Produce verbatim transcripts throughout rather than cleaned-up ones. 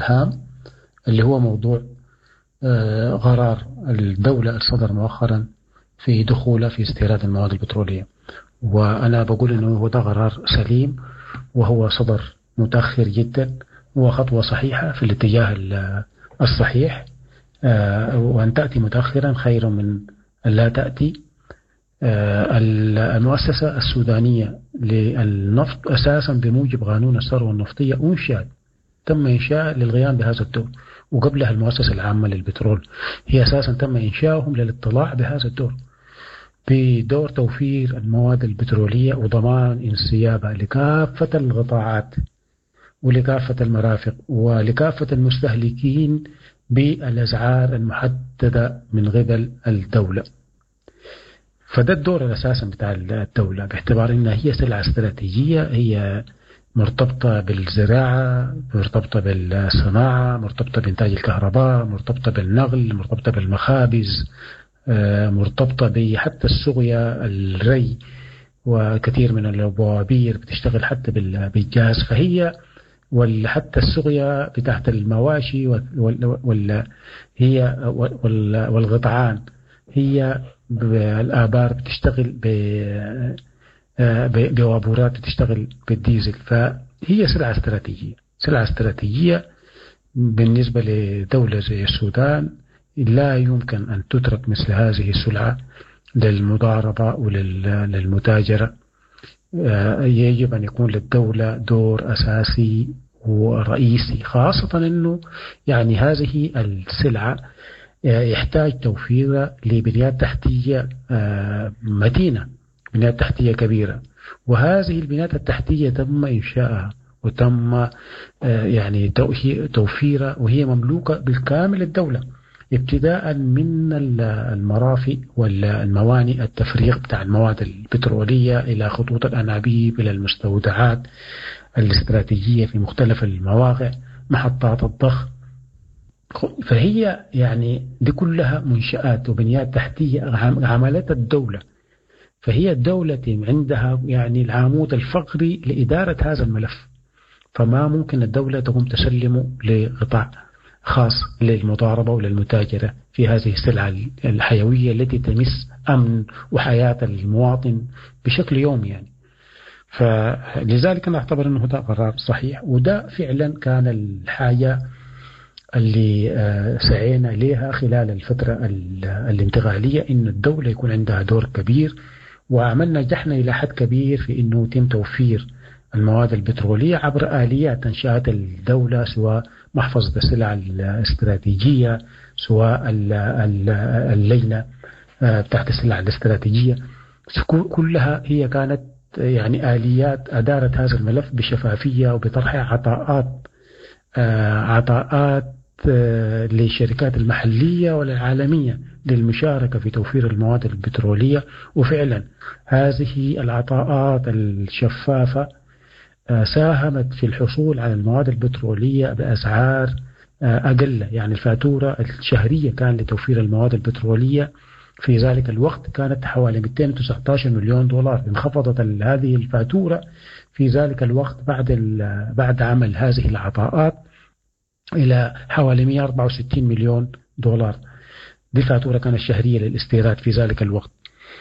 هام، اللي هو موضوع قرار الدولة الصدر مؤخرا في دخوله في استيراد المواد البترولية. وأنا بقول أنه هو ده قرار سليم، وهو صدر متأخر جدا، وخطوة صحيحة في الاتجاه الصحيح، وأن تأتي متأخرا خير من أن لا تأتي. المؤسسة السودانية للنفط أساسا بموجب قانون الثروة النفطية أنشأت، تم إنشاء للقيام بهذا الدور، وقبلها المؤسسة العامة للبترول هي أساسا تم إنشاؤهم للاطلاع بهذا الدور، بدور توفير المواد البترولية وضمان انسيابها لكافة القطاعات ولكافة المرافق ولكافة المستهلكين بالأسعار المحددة من قبل الدولة. فده الدور الأساسا بتاع الدولة، باعتبار أنها هي سلعة استراتيجية، هي مرتبطة بالزراعة، مرتبطة بالصناعة، مرتبطة بإنتاج الكهرباء، مرتبطة بالنقل، مرتبطة بالمخابز، مرتبطة بحتى السقيا، الري، وكثير من البوابير بتشتغل حتى بالجاز. فهي وحتى السقيا بتاعت المواشي وال هي والغطعان، هي الآبار بتشتغل بوابورات بتشتغل بالديزل. فهي سلعة استراتيجية، سلعة استراتيجية بالنسبة لدولة زي السودان. لا يمكن أن تترك مثل هذه السلعة للمضاربة وللمتاجرة. يجب أن يكون للدولة دور أساسي ورئيسي، خاصة أنه يعني هذه السلعة يحتاج توفير لبنيات تحتية متينة، بنيات تحتية كبيرة، وهذه البنيات التحتية تم إنشائها وتم يعني توفيرها، وهي مملوكة بالكامل الدولة، ابتداء من المرافق والموانئ التفريغ بتاع المواد البترولية إلى خطوط الأنابيب إلى المستودعات الاستراتيجية في مختلف المواقع، محطات الضخ. فهي يعني دي كلها منشآت وبنيات تحتية عملت الدولة. فهي الدولة عندها يعني العمود الفقري لإدارة هذا الملف، فما ممكن الدولة تقوم تسلمه لقطاع خاص للمضاربة وللمتاجرة في هذه السلعة الحيوية التي تمس أمن وحياة المواطن بشكل يومي يعني. فلذلك أنا أعتبر أنه ده قرار صحيح، وده فعلا كان الحاجة اللي سعينا لها خلال الفترة الانتقالية، إن الدولة يكون عندها دور كبير، وعملنا نجحنا إلى حد كبير في أنه يتم توفير المواد البترولية عبر آليات أنشأت الدولة، سواء محفظة السلع الاستراتيجية، سواء اللجنة بتاعت السلع الاستراتيجية، كلها هي كانت يعني آليات أدارت هذا الملف بشفافية وبطرح عطاءات عطاءات للشركات المحلية والعالمية للمشاركة في توفير المواد البترولية. وفعلا هذه العطاءات الشفافة ساهمت في الحصول على المواد البترولية بأسعار أقل، يعني الفاتورة الشهرية كان لتوفير المواد البترولية في ذلك الوقت كانت حوالي مئتين وتسعة عشر مليون دولار. انخفضت هذه الفاتورة في ذلك الوقت بعد بعد عمل هذه العطاءات إلى حوالي مئة وأربعة وستين مليون دولار. دي الفاتورة كانت الشهرية للاستيراد في ذلك الوقت.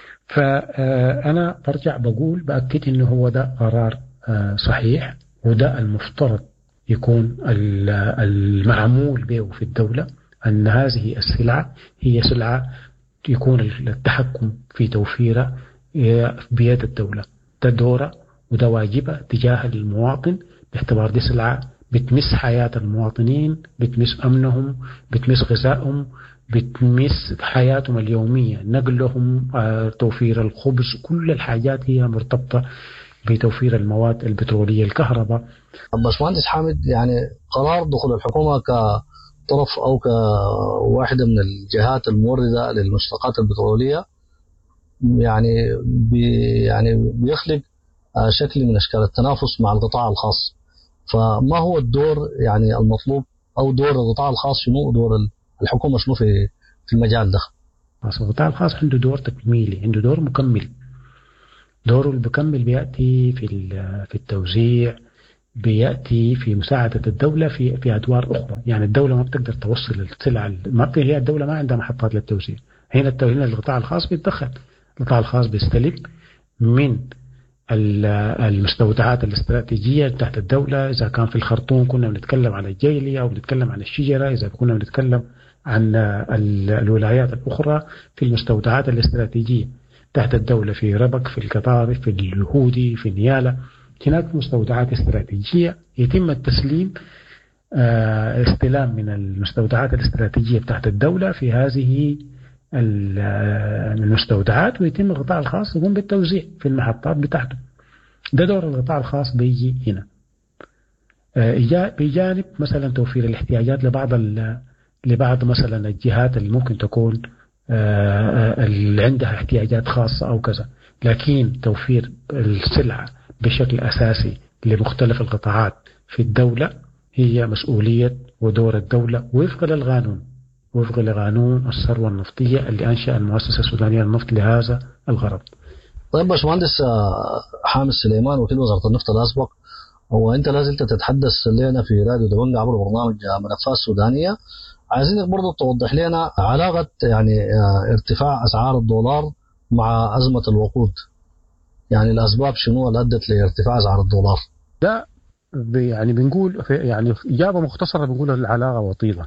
فأنا برجع بقول بأكد إنه هو ده قرار صحيح، وده المفترض يكون المعمول به في الدولة، أن هذه السلعة هي سلعة يكون التحكم في توفيرها بيد الدولة. ده دورة وده واجبة تجاه المواطن، باعتبار دي سلعة بتمس حياة المواطنين، بتمس أمنهم، بتمس غذائهم، بتمس حياتهم اليومية، نقلهم، توفير الخبز، كل الحاجات هي مرتبطة بتوفير المواد البترولية، الكهرباء. باشمهندس حامد، يعني قرار دخول الحكومة كطرف أو كواحدة من الجهات الموردة للمشتقات البترولية يعني بي يعني بيخلق شكل من أشكال التنافس مع القطاع الخاص. فما هو الدور يعني المطلوب أو دور القطاع الخاص شنو، دور الحكومة شنو في في المجال ده؟ القطاع الخاص عنده دور تكميلي، عنده دور مكمل. دوره المكمل بيأتي في في التوزيع، بيأتي في مساعدة الدولة في في أدوار أخرى. يعني الدولة ما بتقدر توصل السلع، ما هي الدولة ما عندها محطات للتوزيع. هنا هنا القطاع الخاص بيتدخل. القطاع الخاص بيستلم من المستودعات الاستراتيجية تحت الدولة. إذا كان في الخرطوم كنا بنتكلم عن الجيلي أو بنتكلم عن الشجرة، إذا كنا بنتكلم عن الولايات الأخرى في المستودعات الاستراتيجية تحت الدولة، في ربك، في القطارف، في اليهودي، في نيالا، هناك مستودعات استراتيجية يتم التسليم استلام من المستودعات الاستراتيجية تحت الدولة في هذه المستودعات، ويتم القطاع الخاص يقوم بالتوزيع في المحطات بتاعته. ده دور القطاع الخاص بيجي هنا. بجانب مثلا توفير الاحتياجات لبعض لبعض مثلا الجهات اللي ممكن تكون اللي عندها احتياجات خاصة أو كذا، لكن توفير السلعة بشكل أساسي لمختلف القطاعات في الدولة هي مسؤولية ودور الدولة وفقا للقانون، وفقا لقانون الثروة النفطية اللي أنشأ المؤسسة السودانية للنفط لهذا الغرض. طيب باشمهندس حامد سليمان، وكيل وزارة النفط الأسبق، هو أنت لازلت تتحدث لنا في راديو دبنجة عبر برنامج ملفات سودانية. عايزينك برضو توضح لنا علاقة يعني ارتفاع أسعار الدولار مع أزمة الوقود، يعني الأسباب شنو اللي أدت لارتفاع أسعار الدولار؟ ده يعني بنقول يعني إجابة مختصرة بنقول العلاقة وطيدة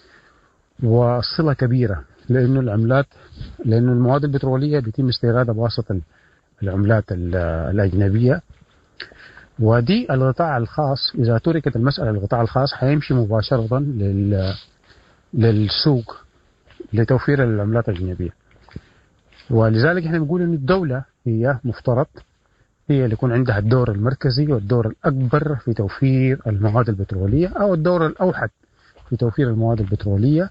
وصلة كبيرة، لأنه العملات لأنه المواد البترولية بيتم استيرادها بواسطة العملات الأجنبية، ودي القطاع الخاص إذا تركت المسألة للقطاع الخاص حيمشي مباشرة لل للسوق لتوفير العملات الأجنبية. ولذلك احنا بنقول ان الدولة هي مفترض هي اللي يكون عندها الدور المركزي والدور الأكبر في توفير المواد البترولية، أو الدور الأوحد في توفير المواد البترولية،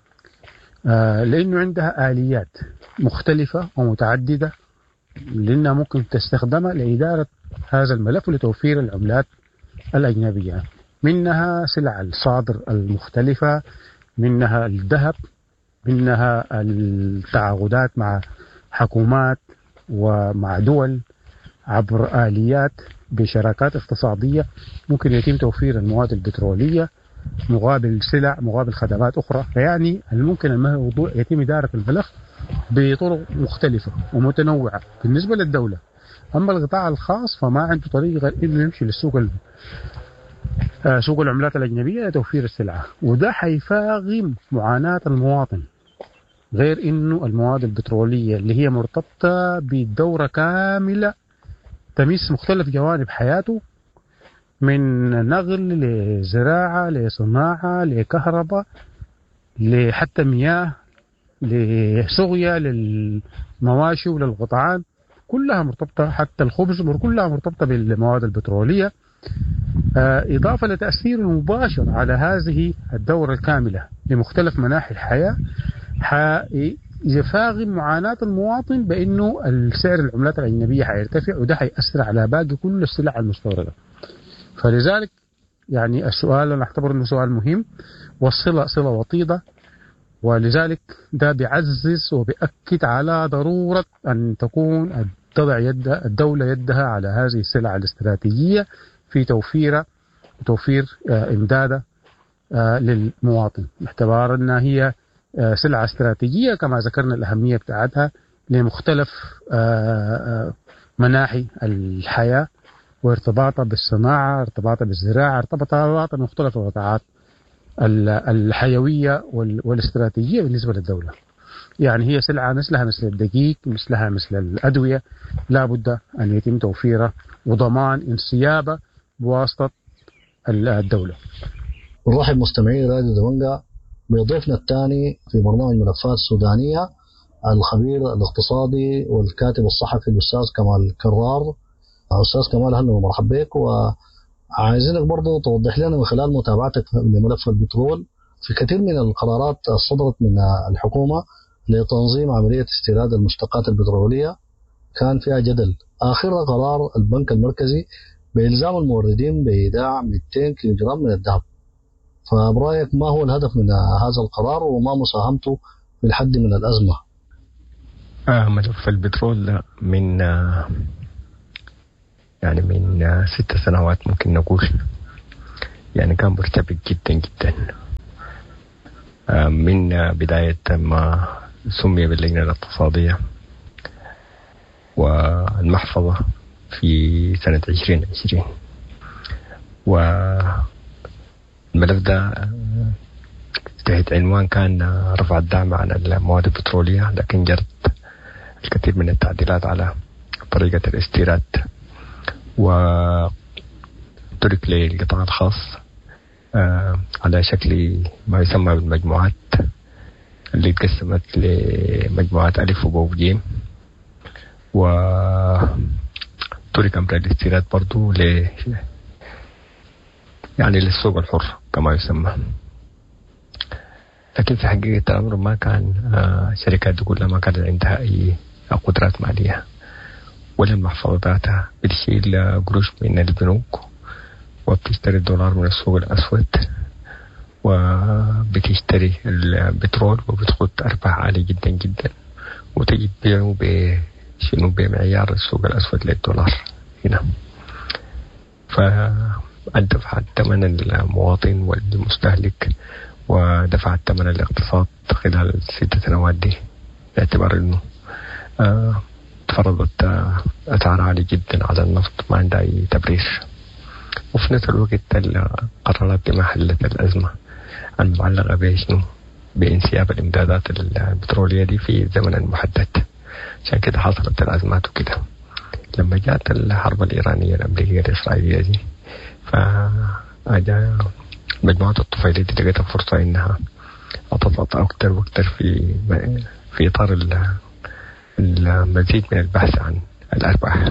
آه لأنه عندها آليات مختلفة ومتعددة لأنها ممكن تستخدمها لإدارة هذا الملف ولتوفير العملات الأجنبية، منها سلع الصادر المختلفة، منها الذهب، منها التعاقدات مع حكومات ومع دول عبر آليات بشراكات اقتصادية ممكن يتم توفير المواد البترولية مقابل سلع مقابل خدمات أخرى. فيعني ممكن الموضوع يتم إدارة الملف بطرق مختلفة ومتنوعة بالنسبة للدولة. أما القطاع الخاص فما عنده طريقة غير إنه يمشي للسوق سوق العملات الأجنبية لتوفير السلعة، وده حيفاغم معاناة المواطن، غير إنه المواد البترولية اللي هي مرتبطة بدورة كاملة تميس مختلف جوانب حياته، من نقل لزراعة لصناعة لكهرباء لحتى مياه لسقيا للمواشي وللقطعان، كلها مرتبطة، حتى الخبز كلها مرتبطة بالمواد البترولية، إضافة لتأثير المباشر على هذه الدورة الكاملة لمختلف مناحي الحياة، يفاغم معاناة المواطن بأنه السعر العملات الأجنبية حيرتفع، وده حيأثر على باقي كل السلع المستوردة. فلذلك يعني السؤال أنا أعتبر أنه سؤال مهم، والصلة صلة وطيدة، ولذلك ده بيعزز وبيأكد على ضرورة أن تكون تضع يد الدولة يدها على هذه السلع الاستراتيجية في توفير توفير إمدادها للمواطن، باعتبار أنها هي سلعة استراتيجية كما ذكرنا الأهمية بتاعتها لمختلف مناحي الحياة وارتباطها بالصناعة، ارتباطها بالزراعة، ارتباطها بمختلف القطاعات الحيوية والاستراتيجية بالنسبة للدولة. يعني هي سلعة مثلها مثل الدقيق، مثلها مثل الأدوية، لا بد أن يتم توفيرها وضمان انسيابها بواسطة الدولة. نرحب مستمعي راديو دبنجة بضيفنا الثاني في برنامج ملفات سودانية، الخبير الاقتصادي والكاتب الصحفي الأستاذ كمال كرار. أستاذ كمال أهلا ومرحبا بك، وعايزينك برضو توضح لنا من خلال متابعتك لملف البترول في كثير من القرارات صدرت من الحكومة لتنظيم عملية استيراد المشتقات البترولية كان فيها جدل. آخر قرار البنك المركزي بإلزام الموردين بإيداع مئتين كيلو جرام من الذهب، فبرأيك ما هو الهدف من هذا القرار وما مساهمته في الحد من الأزمة؟ آه ملف البترول من آه يعني من ست سنوات ممكن نقول، يعني كان مرتبك جدا جدا من بداية ما سمي باللجنة الاقتصادية والمحفظة في سنة عشرين عشرين. والملف ده تحت عنوان كان رفع الدعم عن المواد البترولية، لكن جرت الكثير من التعديلات على طريقة الاستيراد، وترك للقطاع الخاص على شكل ما يسمى بالمجموعات اللي اتقسمت لمجموعات ألف وباء وجيم، وترك أمر الاستيراد برضو ل يعني للسوق الحر كما يسمى. لكن في حقيقة الأمر ما كان شركات دي كلها ما كانت عندها أي قدرات مالية، ولا المحفظة ذاتها بتشيل قروش من البنوك وبتشتري الدولار من السوق الأسود وبتشتري البترول وبتخد أرباح عالية جدا جدا، وتجي تبيعه بشنو بمعيار السوق الأسود للدولار هنا. فدفع ثمن المواطن والمستهلك ودفع ثمن الاقتصاد خلال الست سنوات دي، باعتبار انه آه تفرضت آه أسعار عالية جدا على النفط ما عندها أي تبرير. وفي نفس الوقت القرارات دي ما حلت الأزمة المتعلقة بشنو بانسياب الإمدادات البترولية دي في الزمن المحدد. عشان كده حصلت الأزمات وكده. لما جاءت الحرب الإيرانية الأمريكية الإسرائيلية دي، فأجا مجموعة الطفيلية دي لقيتها فرصة إنها أتضغط أكتر وأكتر في في إطار المزيد من البحث عن الأرباح.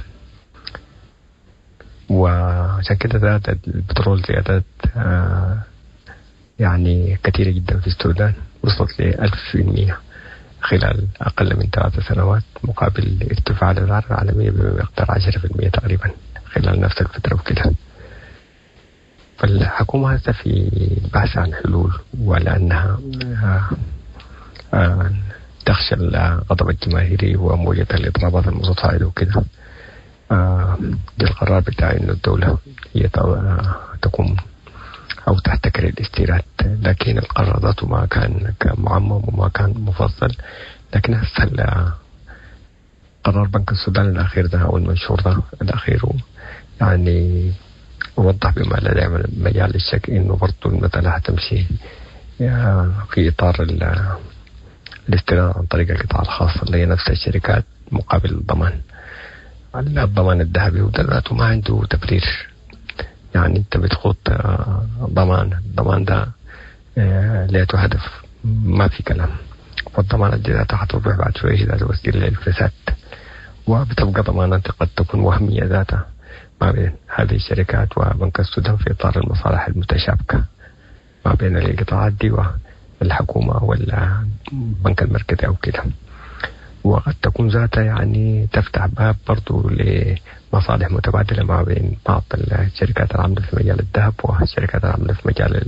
وعشان كده زادت البترول زيادات آه يعني كثيرة جدا في السودان، وصلت لألف في المية خلال أقل من ثلاث سنوات، مقابل ارتفاع الأسعار العالمية بمقدار عشرة في المية تقريبا خلال نفس الفترة وكده. فالحكومة هسه في البحث عن حلول، ولأنها آه آه تخشى الغضب الجماهيري وموجة الإضرابات المتفاعلة وكده، آه بالقرار بتاع إنه الدولة هي تقوم أو تحتكر الاستيراد. لكن القرار ذاته ما كان معمم وما كان مفصل. لكن هسه قرار بنك السودان الأخير ده أو المنشور ده الأخير يعني وضح بما لا داعي مجال للشك إنه برضو المسألة هتمشي في إطار الاستيراد عن طريق القطاع الخاص اللي هي نفس الشركات مقابل الضمان. الضمان الذهبي وده ذاته ما عنده تبرير. يعني انت بتخوض ضمان، الضمان ده ليته هدف ما في كلام، والضمانات دي ذاتها حتوضح بعد شوية ذات وسيلة للفساد، وبتبقى ضمانات قد تكون وهمية ذاتها ما بين هذه الشركات وبنك السودان في إطار المصالح المتشابكة ما بين القطاعات دي والحكومة والبنك المركزي أو كده. وقد تكون ذاتها يعني تفتح باب برضو لمصالح متبادلة ما بين بعض الشركات العاملة في مجال الذهب والشركات العاملة في مجال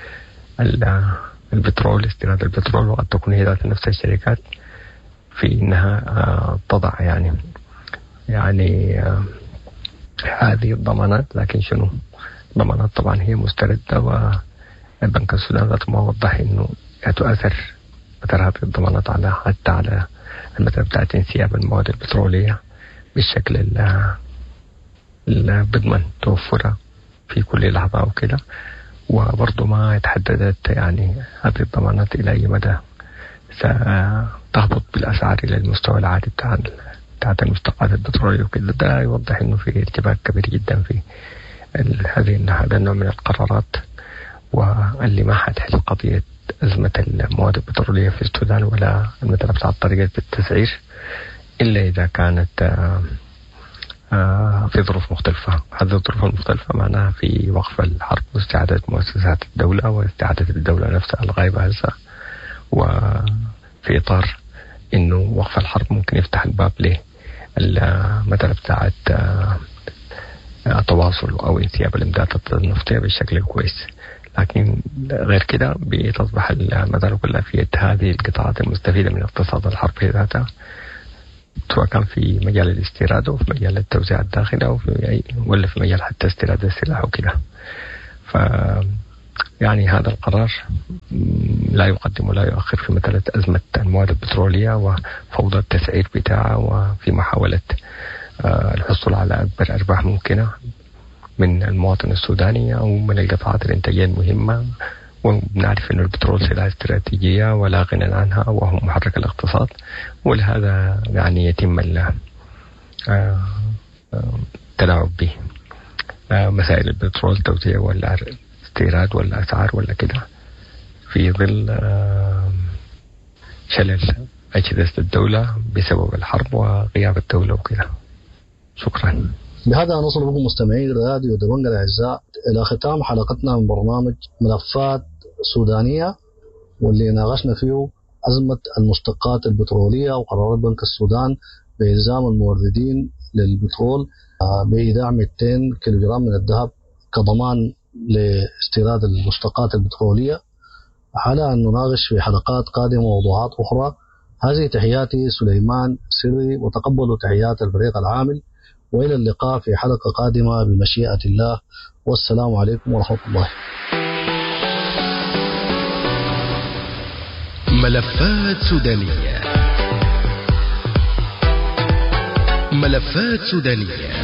البترول، استيراد البترول. وقد تكون هي ذات نفس الشركات في إنها تضع يعني يعني هذه الضمانات. لكن شنو ضمانات طبعا هي مستردة، والبنك السودان ذاته ما وضح إنه تؤثر مثل هذه الضمانات على حتى على المثل بتاعت انسياب المواد البترولية بالشكل اللي بضمن توفرها في كل لحظة وكده. وبرضو ما تحددت يعني هذه الضمانات إلى أي مدى ستهبط بالأسعار إلى المستوى العادي بتاع بتاعت المشتقات البترولية وكده. ده يوضح إنه في ارتباك كبير جدا في هذه هذا النوع من القرارات، واللي ما حتحل قضية أزمة المواد البترولية في السودان ولا المثل بتاع طريقة التسعير إلا إذا كانت في ظروف مختلفة. هذه الظروف المختلفة معناها في وقف الحرب واستعادة مؤسسات الدولة واستعادة الدولة نفسها الغايبة هسه، وفي إطار إنه وقف الحرب ممكن يفتح الباب للمثل بتاعت التواصل أو انسياب الإمدادات النفطية بالشكل الكويس. لكن غير كده بتصبح المسألة كلها في هذه القطاعات المستفيدة من اقتصاد الحرب ذاتها سواء كان في مجال الاستيراد أو في مجال التوزيع الداخلي أو في أي ولا في مجال حتى استيراد السلاح وكده. ف يعني هذا القرار لا يقدم ولا يؤخر في مسألة أزمة المواد البترولية وفوضى التسعير بتاعها وفي محاولة الحصول على أكبر أرباح ممكنة من المواطن السوداني أو من القطاعات الإنتاجية المهمة. ونعرف أن البترول سلعة استراتيجية ولا غنى عنها وهو محرك الاقتصاد، ولهذا يعني يتم التلاعب به. مسائل البترول توزيع ولا استيراد ولا أسعار ولا كده في ظل شلل أجهزة الدولة بسبب الحرب وغياب الدولة وكده. شكرا. بهذا نصل بكم مستمعي راديو دبنجة الأعزاء إلى ختام حلقتنا من برنامج ملفات سودانية، واللي ناقشنا فيه أزمة المشتقات البترولية وقرارات بنك السودان بإلزام الموردين للبترول بإيداع مئتين كيلوغرام من الذهب كضمان لاستيراد المشتقات البترولية، على أن نناقش في حلقات قادمة موضوعات أخرى. هذه تحياتي سليمان سري، وتقبلوا تحيات الفريق العامل، وإلى اللقاء في حلقة قادمة بمشيئة الله، والسلام عليكم ورحمة الله. ملفات سودانية. ملفات سودانية.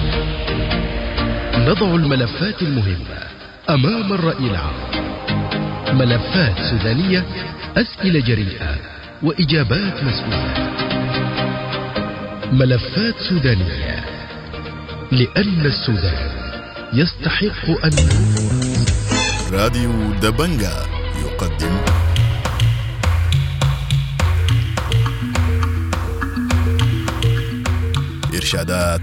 نضع الملفات المهمة أمام الرأي العام. ملفات سودانية، أسئلة جريئة وإجابات مسؤولة. ملفات سودانية، لأن السودان يستحق أن. راديو دبنجة يقدم إرشادات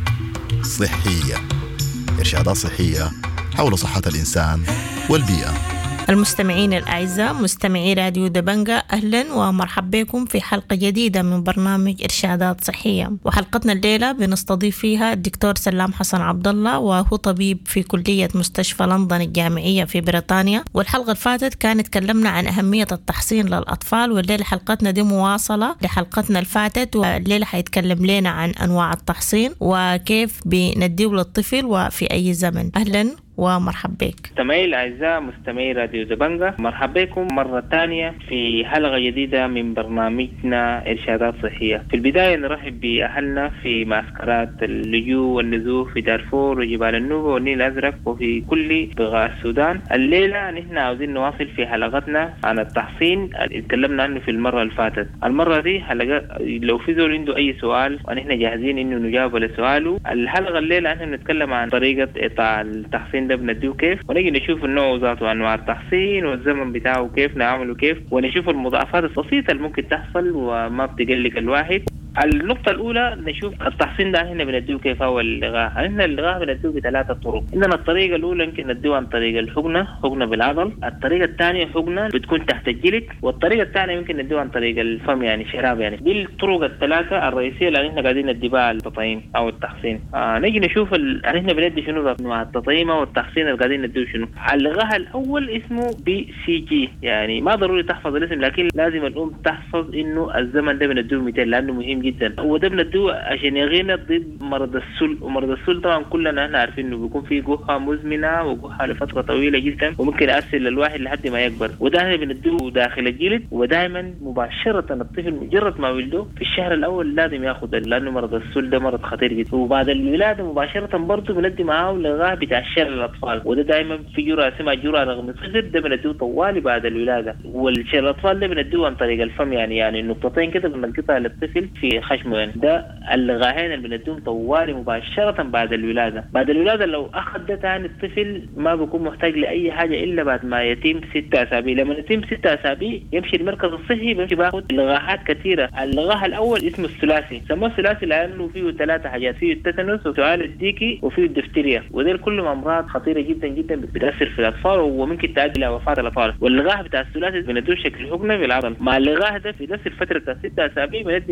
صحية. إرشادات صحية حول صحة الإنسان والبيئة. المستمعين الأعزاء، مستمعي راديو دبنجة، أهلا ومرحبا بكم في حلقة جديدة من برنامج إرشادات صحية. وحلقتنا الليلة بنستضيف فيها الدكتور سلام حسن عبد الله، وهو طبيب في كلية مستشفى لندن الجامعية في بريطانيا. والحلقة اللي فاتت كانت تكلمنا عن أهمية التحصين للأطفال، والليلة حلقتنا دي مواصلة لحلقتنا اللي فاتت، والليلة حيتكلم لنا عن أنواع التحصين وكيف بنديه للطفل وفي أي زمن. أهلا ومرحبا بك. مستمعي الأعزاء، مستمعي راديو دبنجة، مرحبا بكم مرة ثانية في حلقة جديدة من برنامجنا إرشادات صحية. في البداية نرحب بأهلنا في معسكرات اللجوء والنزوح في دارفور وجبال النوبة والنيل الأزرق وفي كل بقاع السودان. الليلة نحن عاوزين نواصل في حلقتنا عن التحصين اللي تكلمنا عنه في المرة اللي فاتت. المرة دي حلقة لو في زول عنده أي سؤال ونحن جاهزين إنه نجاوب لسؤاله. الحلقة الليلة نحن نتكلم عن طريقة إيقاع التحصين ده بنديه كيف، ونجي نشوف النوع ذاته وانواع التحصين والزمن بتاعه كيف نعمله كيف، ونشوف المضاعفات البسيطه اللي ممكن تحصل وما بتقلق الواحد. النقطة الأولى نشوف التحصين ده هنا بنديه كيف هو اللغاء. هنا اللغاء بنديه بثلاثة طرق. عندنا الطريقة الأولى يمكن نديه عن طريق الحقنة، حقنة بالعضل. الطريقة الثانية حقنة بتكون تحت الجلد، والطريقة الثانية يمكن نديه عن طريق الفم يعني شراب. يعني دي الطرق الثلاثة الرئيسية اللي احنا قاعدين نديها التطعيم أو التحصين. آه نجي نشوف ال... احنا بندي شنو أنواع التطعيم أو التحصين اللي قاعدين نديه شنو. اللغاء الأول اسمه بي سي جي، يعني ما ضروري تحفظ الاسم، لكن لازم الأم تحفظ إنه الزمن ده بنديه مئتين لأنه مهم جدا. وده بندوه عشان يغينا ضد مرض السل. ومرض السل طبعا كلنا احنا عارفين انه بيكون فيه جحة مزمنة وجحة لفترة طويلة جدا وممكن يأثر للواحد لحد ما يكبر. وده احنا بندوه داخل الجلد، ودائما مباشرة الطفل مجرد ما ولده في الشهر الاول لازم ياخذ، لانه مرض السل ده مرض خطير جدا. وبعد الولادة مباشرة برضه بندي معاه لغاه بتاع الشر للاطفال، وده دائما في جرعة اسمها جرعة رغم الصدر، ده بندوه طوالي بعد الولادة. والشر الاطفال ده بندوه عن طريق الفم، يعني يعني النقطتين كده بنقطها للطفل في خشمه. ده اللغاهين اللي بندوم طوالي مباشرة بعد الولادة. بعد الولادة لو أخذ ده تاني الطفل ما بيكون محتاج لأي حاجة إلا بعد ما يتم ستة أسابيع. لما يتم ستة أسابيع يمشي المركز الصحي بيمشي باخد لغاهات كثيرة. اللغاه الأول اسمه الثلاثي، سموه الثلاثي لأنه فيه ثلاثة حاجات، فيه التتنس وسؤال الديكي وفيه الدفتيريا، وديل كلهم أمراض خطيرة جدا جدا بتأثر في الأطفال وممكن تؤدي إلى وفاة الأطفال. واللغاه بتاع الثلاثي بندوه شكل حقنة بالعضل. مع اللغاه ده في نفس الفترة ستة أسابيع بندي معاه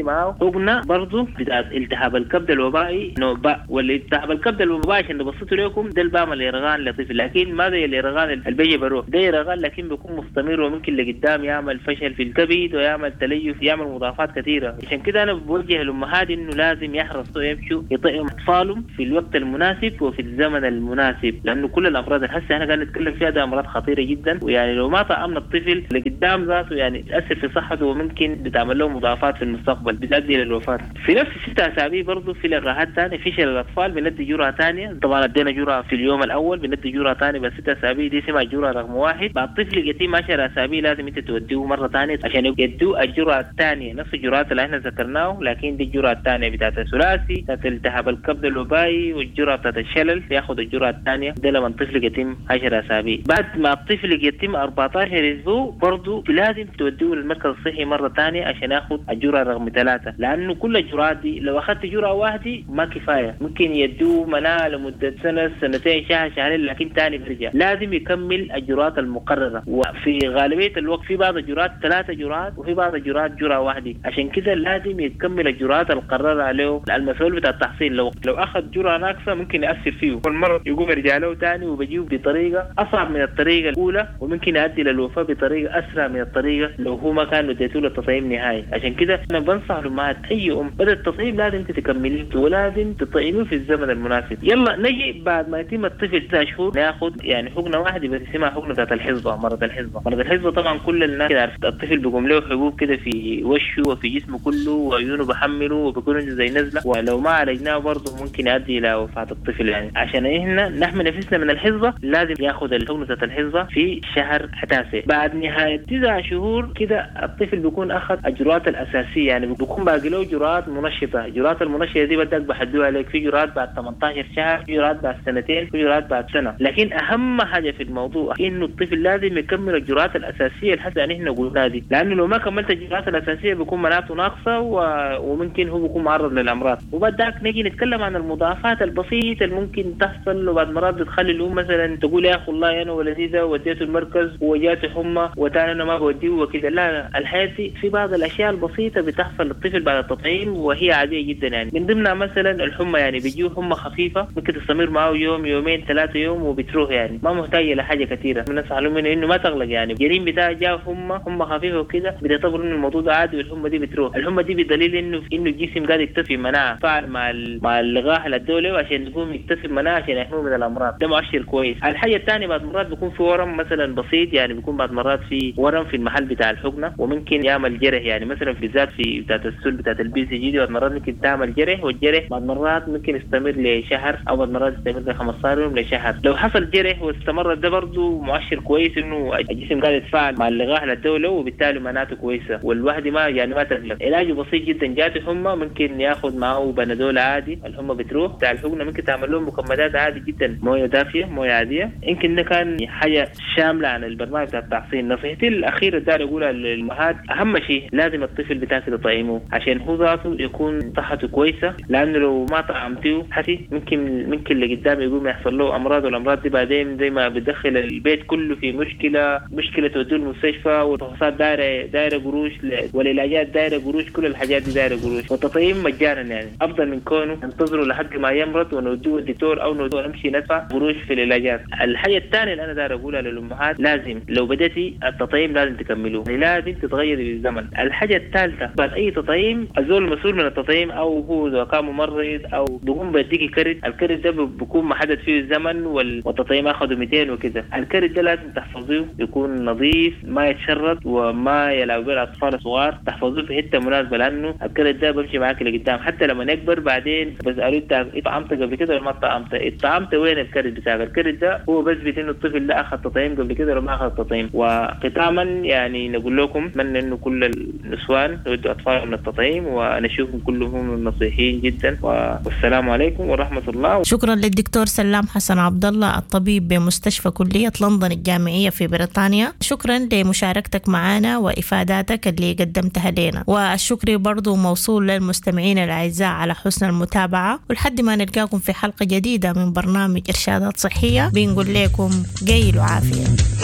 حقنة برضو بتاعت التهاب الكبد الوبائي نوع باء، والالتهاب الكبد الوبائي عشان نبسطه لكم ده البام الإرغان لطيف، لكن ما زي الإرغان اللي بيجي بروح، ده إرغان لكن بيكون مستمر وممكن لقدام يعمل فشل في الكبد ويعمل تليف، يعمل مضاعفات كثيرة. عشان كده أنا بوجه الأمهات إنه لازم يحرصوا يمشوا يطعموا أطفالهم في الوقت المناسب وفي الزمن المناسب، لأنه كل الأمراض اللي هسه احنا قاعدين نتكلم فيها ده أمراض خطيرة جدا، ويعني لو ما طعمنا الطفل لقدام ذاته يعني تأثر في صحته وممكن بتعمل له مضاعفات في المستقبل بتؤدي للوفاة. في نفس ستة أسابيع برضه في لقاحات ثانية فشل الأطفال بندي جرعة ثانية، طبعا ادينا جرعة في اليوم الأول بندي جرعة ثانية بس ستة أسابيع دي اسمها جرعة رقم واحد. بعد طفل يتم عشر أسابيع لازم أنت توديه مرة ثانية عشان يدوا الجرعة الثانية نفس الجرعات اللي احنا ذكرناه، لكن دي الجرعة الثانية بتاعت الثلاثي بتاعت التهاب الكبد الوبائي والجرعة بتاعت الشلل ياخذ الجرعة الثانية ده لما الطفل يتم عشر أسابيع. بعد ما الطفل يتم أربعة عشر أسبوع برضه لازم توديه للمركز الصحي مرة ثانية عشان ياخذ الجرعة رقم ثلاثة، لأنه كل الجرعات دي لو أخذت جرعة واحدة ما كفاية، ممكن يدوه مناعة لمدة سنة سنتين شهر شهرين لكن ثاني بيرجع، لازم يكمل الجرعات المقررة. وفي غالبية الوقت في بعض الجرعات ثلاثة جرعات وفي بعض الجرعات جرعة واحدة، عشان كده لازم يكمل الجرعات المقررة عليه. المسؤول بتاع التحصيل لو لو أخذ جرعة ناقصة ممكن يأثر فيه والمرض يقوم يرجع له ثاني وبيجيه بطريقة أصعب من الطريقة الأولى وممكن يؤدي للوفاة بطريقة أسرع من الطريقة لو هو ما كان اديته له التطعيم نهائي. عشان كده أنا بنصح الأمهات أي أم بدأ التطعيم لازم تكمليه ولازم تطعميه في الزمن المناسب. يلا نجي بعد ما يتم الطفل تسع شهور ناخذ يعني حقنة واحدة بس اسمها حقنة بتاعت الحصبة، مرض الحصبة. مرض الحصبة طبعا كل الناس عرفت الطفل بيقوم له حبوب كده في وشه وفي جسمه كله وعيونه بحمله وبيكون زي نزلة، ولو ما عالجناه برضه ممكن يؤدي إلى وفاة الطفل. يعني عشان إحنا نحمي نفسنا من الحصبة لازم ياخذ الحقنة بتاعت الحصبة في شهر تاسع. بعد نهاية تسع شهور كده الطفل بيكون أخذ الجرعات الأساسية، يعني بيكون باقي له جرعات منشطة. الجرعات المنشطة دي بدك بحدوها عليك، في جرعات بعد ثمانية عشر شهر، في جرعات بعد سنتين، في جرعات بعد سنة. لكن أهم حاجة في الموضوع إنه الطفل لازم يكمل الجرعات الأساسية لحد أن إحنا قلنا دي، لأنه لو ما كملت الجرعات الأساسية بيكون مناعته ناقصة و... وممكن هو بيكون معرض للأمراض. وبعدك نجي نتكلم عن المضاعفات البسيطة اللي ممكن تحصل، وبعد مرات بتخلي الأم مثلا تقول يا أخي والله أنا ولدي ده وديته المركز وجاته حمى وتاني أنا ما بوديه وكذا. لا لا، الحياة دي في بعض الأشياء البسيطة بتحصل للطفل بعد التطعيم وهي عادية جدا. يعني من ضمنها مثلا الحمى، يعني بيجيه حمى خفيفة ممكن تستمر معه يوم يومين ثلاثة يوم وبتروح، يعني ما محتاجة لحاجة كثيرة. من نصحوا منه إنه ما تغلق، يعني الجريم بتاعه جاء حمى حمى خفيفة وكده بيعتبر إنه الموضوع ده عادي والحمى دي بتروح. الحمى دي بدليل إنه إنه الجسم قاعد يكتسب مناعة فعل مع مع اللقاح الدولي عشان يكون يكتسب مناعة عشان يحميه من الأمراض، ده مؤشر كويس. الحاجة الثانية بعد مرات بيكون في ورم مثلا بسيط، يعني بيكون بعد مرات في ورم في المحل بتاع الحقنة وممكن يعمل جرح، يعني مثلا في بالذات في بتاعت السل بتاعت البي سي جي دي بعد مرات ممكن تعمل جرح، والجرح بعد مرات ممكن يستمر لشهر او بعد مرات يستمر ل خمسة عشر يوم لشهر. لو حصل جرح واستمر ده برضه مؤشر كويس انه الجسم قاعد يتفاعل مع اللقاح الدولي وبالتالي مناعته كويسه والواحد ما يعني ما تقلق. علاجه بسيط جدا، جاته حمى ممكن ياخذ معه بنادول عادي الحمى بتروح. بتاع الحقنه ممكن تعمل لهم مكملات عادي جدا، مويه دافيه مويه عاديه. يمكن ده كان حاجه شامله عن البرنامج بتاع التحصين. نصيحتي الاخيره اللي اقولها للامهات اهم شيء لازم الطفل بتاعك تطعمه عشان هو ذاته يكون صحته كويسه، لانه لو ما طعمته حتى ممكن ممكن اللي قدام يقوم يحصل له امراض، والامراض دي بعدين زي ما بتدخل البيت كله في مشكله مشكله توديه المستشفى والفحوصات دايره دايره قروش والعلاجات دايره قروش، كل الحاجات دي دايره قروش. والتطعيم مجانا، يعني افضل من كونه ننتظره لحد ما يمرض ونوديه الدكتور او نوديه نمشي ندفع قروش في العلاجات. الحاجه الثانيه اللي انا داير اقولها للامهات لازم لو بديتي التطعيم لازم تكملوه، يعني لازم تتغيري بالزمن. الحاجه الثالثه بعد اي تطعيم الزول المسؤول من التطعيم او هو اذا كان ممرض او بيقوم بيديكي كرت، الكرت ده بيكون محدد فيه الزمن والتطعيم اخذه مئتين وكذا. الكرت ده لازم تحفظوه يكون نظيف ما يتشرد وما يلعب به الاطفال الصغار، تحفظوه في حته مناسبه لانه الكرت ده بمشي معاك لقدام حتى لما نكبر بعدين بسالوه انت طعمت قبل كده ولا ما طعمت؟ طعمت وين الكرت بتاعك؟ الكرت ده هو بثبت انه الطفل ده اخذ تطعيم قبل كده ولا ما اخذ تطعيم. وختاما يعني نقول لكم اتمنى انه كل النسوان يودوا اطفالهم من التطعيم ونشوفهم كلهم نصيحين جدا، والسلام عليكم ورحمه الله. شكرا للدكتور سلام حسن عبد الله الطبيب بمستشفى كلية لندن الجامعية في بريطانيا. شكرا لمشاركتك معنا وإفاداتك اللي قدمتها لنا، والشكر برضو موصول للمستمعين الأعزاء على حسن المتابعة. ولحد ما نلقاكم في حلقة جديدة من برنامج إرشادات صحية بنقول لكم جيل وعافية.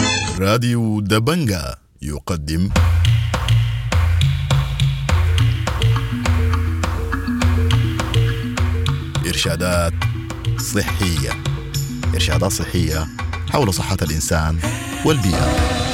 راديو دبنجا يقدم إرشادات صحية. إرشادات صحية حول صحة الإنسان والبيئة.